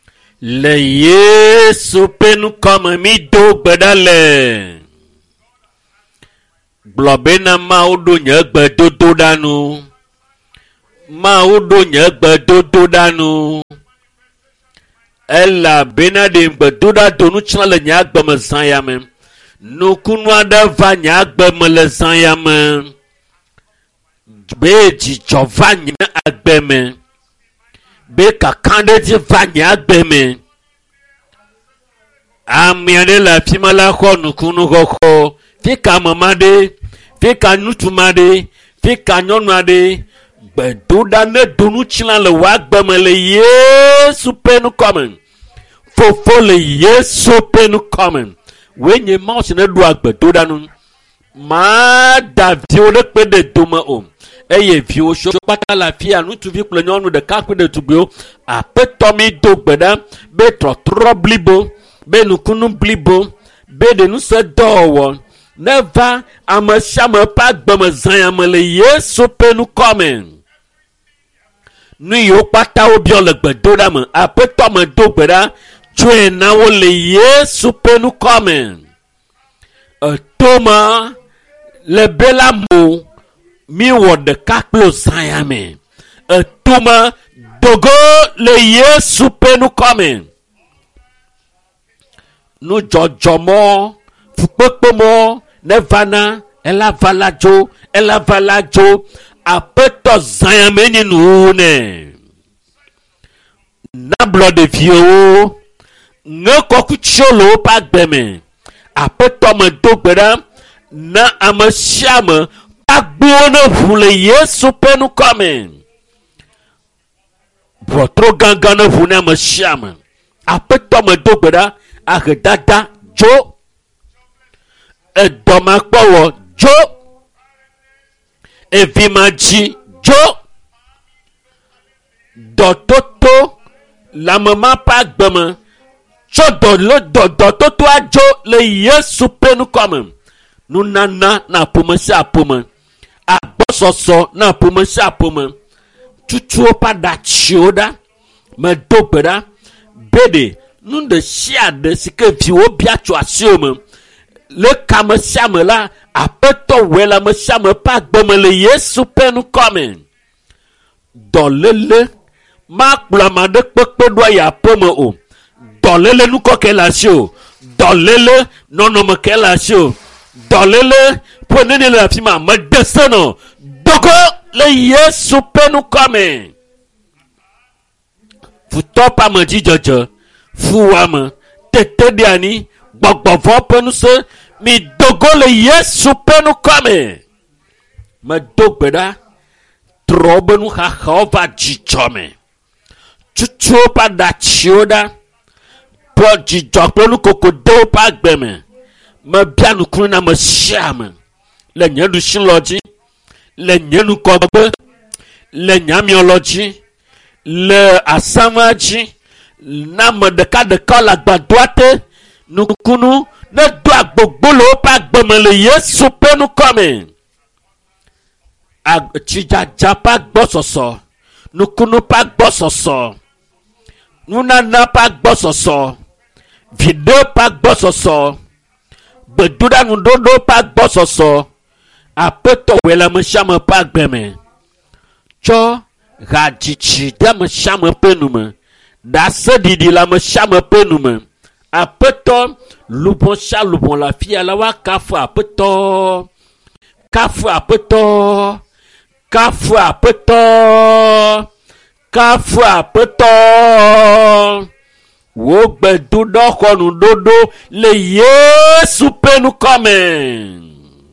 Le Yesu pe nous comme mi do gbedale. Globena ma odo nye gbedodo danu. Ma odo nye gbedodo danu. Ela bena de gbedoda donu chna le nya gbe me zan ya me. No kunu ade va nya gbe me le zan ya me. Be ji jova nya agbe me. Be kakande di va nya agbe me. Amiade la fimala ko nukunu koko. Fika mamade, fika nutumade, fika nyonade. Bedoda ne donu chila le wagbe me le Yesu pe nu komen. Fofo le Yesu pe nu komen. Wenye mouse ne do agbedoda nu. Ma da vio de pe de doma o. Eye vio so pata la fia nu tu vi ple nyonu de ka pe de tubio. A pe tomi do gbeda be tro blibo. Be nu kunu blibo. Be de nu se do Neva amashama pa gbama zanyama le Yesu pe nu komen. Nu yo pata obion le gbedoda me. Apeto me do gbeda. Chwe na wo le Yesu pe nu komen. Toma le bela mo. Mi wo de kaklo zanyame. Toma dogo le Yesu pe nu komen. Nu jojomo. Fukpekpemo. Nevana, ela valajo, apeto zayameni nune. Nablo de vio, ne kokucholo pa gbeme. Apeto me dogbera, na amashame, pa gbone vule Yesu pe nu komen. Votro gangane vune amashame. Apeto me dogbera, agedada jo. Edoma kpowo jo. Evimaji jo. Dototo la mama pa gbeme. Dototo a jo le Yesu pe nu komen. Nu nana na pume si apume. Agbososo na pume si apume. Tutuo pa da chioda. Me dogbeda. Bede. Nu de siade sike viwo biacho asiome. Le kamesiame la apeto wela mesiame pa gbeme le Yesu pe nu komen. Dolele ma kplama de kpekpe do ya pome o. Dolele nu koke la si o. Dolele nono me ke la si o. Dolele ponene la fima me deseno. Dogo le Yesu pe nu komen. Futo pa me di jojo. Fuwa me tete diani. Gbogbo pe nu se. Mi dogo le Yesu pe nu komen. Me dogbeda. Trobe nu ha jichome. Chuchu pa da chioda. Po jichokpe nu koko do pa gbeme. Me bia nu kuna me shame. Le nyenu shinloji. Le nyenu kobe. Le nyamioloji. Le asamaji. Na me deka la gbadoate. Nu kunu. Ne do agbogbolo pa gbeme le Yesu pe nu komen. Chijaja pa gbososo. Nukunu pa gbososo. Nunana pa gbososo. Video pa gbososo. Beduda nudodo pa gbososo. Apeto wela me shame pa gbeme. Cho rajichi da me shame pe nume. Da sedidi la me shame pe nume. Apeto lupon la fia la wa kafu apeto. Kafu apeto. Kafu apeto. Wo gbedudo konu dodo le Yesu pe nu komen.